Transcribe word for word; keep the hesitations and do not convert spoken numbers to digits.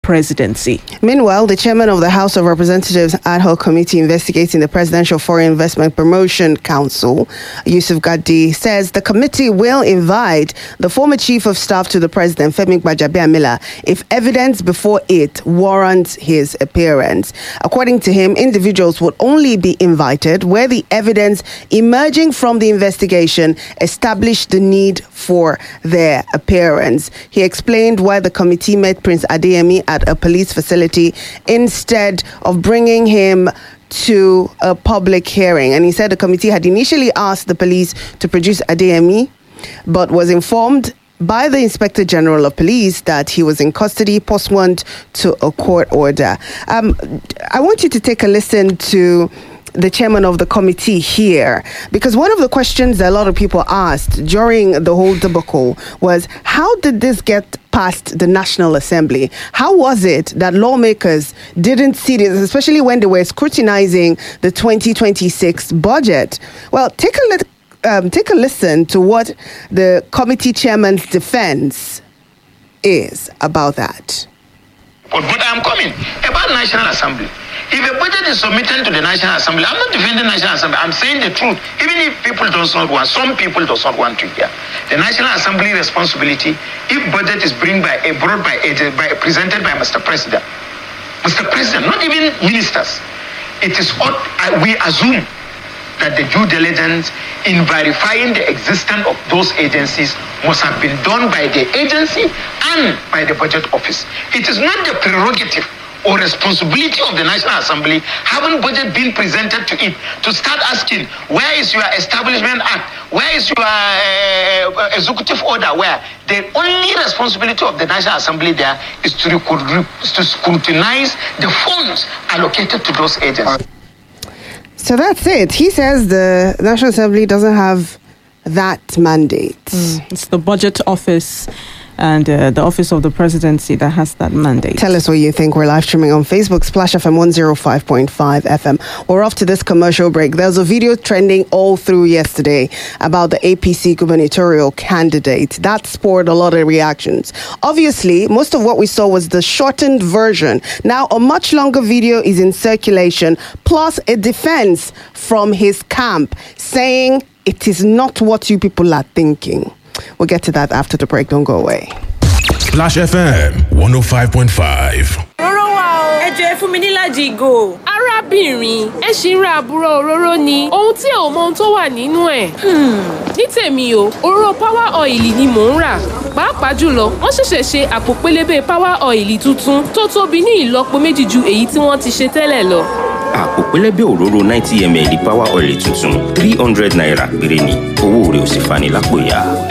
presidency. Meanwhile, the chairman of the House of Representatives Ad Hoc Committee investigating the Presidential Foreign Investment Promotion Council, Yusuf Gadi, says the committee will invite the former chief of staff to the president, Femi Gbajabiamila, if evidence before it warrants his appearance. According to him, individuals would only be invited where the evidence emerging from the investigation established the need for their appearance. He explained why the committee met Prince Adeyemi at a police facility instead of bringing him to a public hearing. And he said the committee had initially asked the police to produce Adeyemi, but was informed by the Inspector General of Police that he was in custody pursuant to a court order. Um, I want you to take a listen to the chairman of the committee here, because one of the questions that a lot of people asked during the whole debacle was, how did this get past the National Assembly? How was it that lawmakers didn't see this, especially when they were scrutinizing the twenty twenty-six budget? Well, take a look. Um, take a listen to what the committee chairman's defense is about that. But, but I'm coming about National Assembly. If a budget is submitted to the National Assembly, I'm not defending the National Assembly. I'm saying the truth. Even if people do not want, some people do not want to hear. The National Assembly responsibility, if budget is bring by a brought by a, by presented by Mister President, Mister President, not even ministers, it is what we assume that the due diligence in verifying the existence of those agencies must have been done by the agency and by the budget office. It is not the prerogative or responsibility of the National Assembly, having budget been presented to it, to start asking, where is your Establishment Act? Where is your uh, executive order? Where? The only responsibility of the National Assembly there is to, record, to scrutinize the funds allocated to those agencies. So that's it. He says the National Assembly doesn't have that mandate. Mm, it's the budget office and uh, the office of the presidency that has that mandate. Tell us what you think. We're live streaming on Facebook, Splash F M one oh five point five F M. We're off to this commercial break. There's a video trending all through yesterday about the A P C gubernatorial candidate. That spurred a lot of reactions. Obviously, most of what we saw was the shortened version. Now, a much longer video is in circulation, plus a defense from his camp saying it is not what you people are thinking. We'll get to that after the break. Don't go away. Splash F M one oh five point five. Róró wa o, ẹ jẹ́ fún mi ní lájì ìgò. Arábìnrin, ẹ ṣì ń ra àbúrò òróró ni. Ohun tí ẹ ò mọ ohun tó wà nínú ẹ̀. Ní tèmi o, òróró Power Oil ni mò ń rà. Pàápàá jùlọ, wọ́n ṣẹ̀ṣẹ̀ ṣe àpò pélébé Power Oil tuntun tó tóbi ní ìlọ́po méjì ju èyí tí wọ́n ti ṣe tẹ́lẹ̀ lọ. Àpò pélébé òróró ninety milliliters Power Oil tuntun three hundred naira péré ni. Owó rẹ̀ ò sì fani lápò ya.